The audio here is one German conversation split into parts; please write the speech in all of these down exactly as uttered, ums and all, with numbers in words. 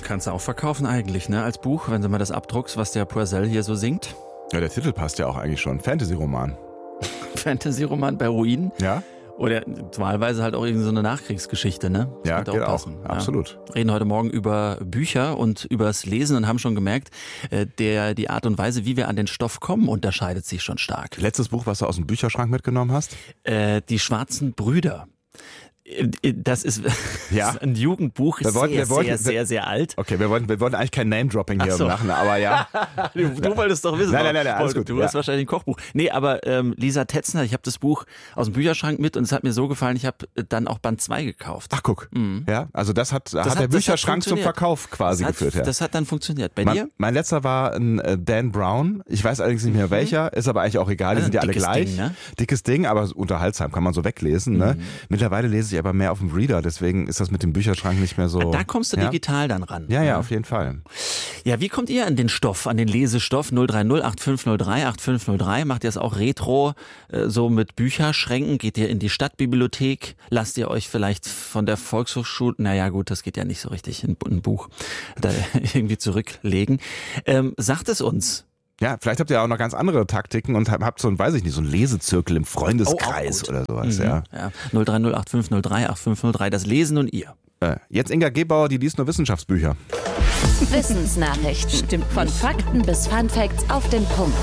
Kannst du auch verkaufen eigentlich, ne? Als Buch, wenn du mal das abdruckst, was der Purcell hier so singt. Ja, der Titel passt ja auch eigentlich schon. Fantasy-Roman. Fantasy-Roman bei Ruinen. Ja. Oder wahlweise halt auch irgendwie so eine Nachkriegsgeschichte, ne? Das ja, könnte geht auch passen. auch. Absolut. Ja. Reden heute Morgen über Bücher und übers Lesen und haben schon gemerkt, der, die Art und Weise, wie wir an den Stoff kommen, unterscheidet sich schon stark. Letztes Buch, was du aus dem Bücherschrank mitgenommen hast? Äh, die Schwarzen Brüder. Das ist, ja. das ist ein Jugendbuch, ist wollten, sehr, wollten, sehr, sehr, sehr alt. Okay, wir wollten, wir wollten eigentlich kein Name-Dropping hier so. machen, aber ja. du, du wolltest doch wissen. Nein, nein, nein, nein alles gut. Du ja. hast wahrscheinlich ein Kochbuch. Nee, aber ähm, Lisa Tetzner, ich habe das Buch aus dem Bücherschrank mit und es hat mir so gefallen, ich habe dann auch Band zwei gekauft. Ach, guck. Mhm. Ja, also das hat, das hat, hat der Bücherschrank zum Verkauf quasi das hat, geführt. Ja. Das hat dann funktioniert. Bei mein, dir? Mein letzter war ein äh, Dan Brown. Ich weiß allerdings nicht mehr welcher, mhm. ist aber eigentlich auch egal, die also sind ja alle gleich. Ding, ne? Dickes Ding, aber unterhaltsam, kann man so weglesen. Mhm. Ne? Mittlerweile lese ich aber mehr auf dem Reader, deswegen ist das mit dem Bücherschrank nicht mehr so. Da kommst du ja? digital dann ran. Ja, ja, auf jeden Fall. Ja, wie kommt ihr an den Stoff, an den Lesestoff? null drei null acht fünf null drei acht fünf null drei. Macht ihr es auch retro, äh, so mit Bücherschränken? Geht ihr in die Stadtbibliothek? Lasst ihr euch vielleicht von der Volkshochschule, naja gut, das geht ja nicht so richtig, in ein Buch da irgendwie zurücklegen. Ähm, sagt es uns. Ja, vielleicht habt ihr auch noch ganz andere Taktiken und habt so ein, weiß ich nicht, so ein Lesezirkel im Freundeskreis oh, oder sowas. Mhm. Ja. Ja. null drei null acht fünf null drei acht fünf null drei, das Lesen und ihr. Äh, jetzt Inga Gebauer, die liest nur Wissenschaftsbücher. Wissensnachrichten. Stimmt. Von Fakten bis Funfacts auf den Punkt.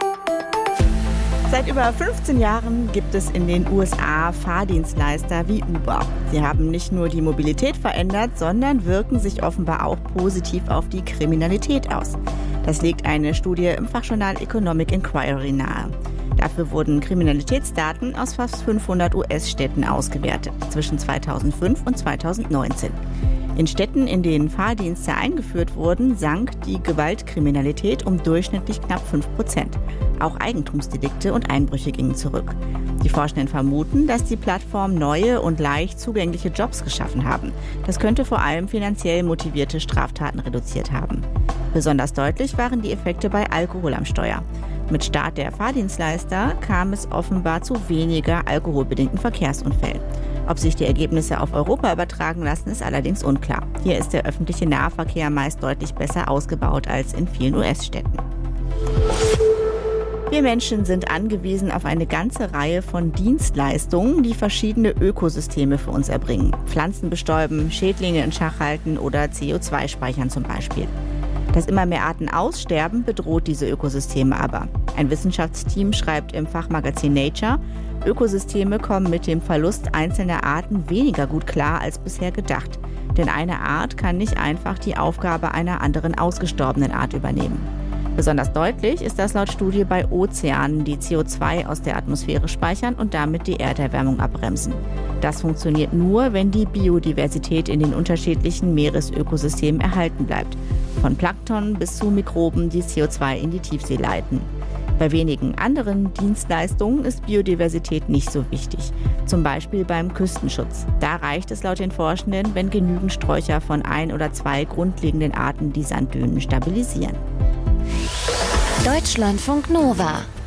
Seit über fünfzehn Jahren gibt es in den U S A Fahrdienstleister wie Uber. Sie haben nicht nur die Mobilität verändert, sondern wirken sich offenbar auch positiv auf die Kriminalität aus. Das legt eine Studie im Fachjournal Economic Inquiry nahe. Dafür wurden Kriminalitätsdaten aus fast fünfhundert U S-Städten ausgewertet, zwischen zweitausendfünf und zweitausendneunzehn. In Städten, in denen Fahrdienste eingeführt wurden, sank die Gewaltkriminalität um durchschnittlich knapp fünf Prozent. Auch Eigentumsdelikte und Einbrüche gingen zurück. Die Forschenden vermuten, dass die Plattformen neue und leicht zugängliche Jobs geschaffen haben. Das könnte vor allem finanziell motivierte Straftaten reduziert haben. Besonders deutlich waren die Effekte bei Alkohol am Steuer. Mit Start der Fahrdienstleister kam es offenbar zu weniger alkoholbedingten Verkehrsunfällen. Ob sich die Ergebnisse auf Europa übertragen lassen, ist allerdings unklar. Hier ist der öffentliche Nahverkehr meist deutlich besser ausgebaut als in vielen U S-Städten. Wir Menschen sind angewiesen auf eine ganze Reihe von Dienstleistungen, die verschiedene Ökosysteme für uns erbringen. Pflanzen bestäuben, Schädlinge in Schach halten oder C O zwei speichern zum Beispiel. Dass immer mehr Arten aussterben, bedroht diese Ökosysteme aber. Ein Wissenschaftsteam schreibt im Fachmagazin Nature, Ökosysteme kommen mit dem Verlust einzelner Arten weniger gut klar als bisher gedacht. Denn eine Art kann nicht einfach die Aufgabe einer anderen ausgestorbenen Art übernehmen. Besonders deutlich ist das laut Studie bei Ozeanen, die C O zwei aus der Atmosphäre speichern und damit die Erderwärmung abbremsen. Das funktioniert nur, wenn die Biodiversität in den unterschiedlichen Meeresökosystemen erhalten bleibt. Von Plankton bis zu Mikroben, die C O zwei in die Tiefsee leiten. Bei wenigen anderen Dienstleistungen ist Biodiversität nicht so wichtig. Zum Beispiel beim Küstenschutz. Da reicht es laut den Forschenden, wenn genügend Sträucher von ein oder zwei grundlegenden Arten die Sanddünen stabilisieren. Deutschlandfunk Nova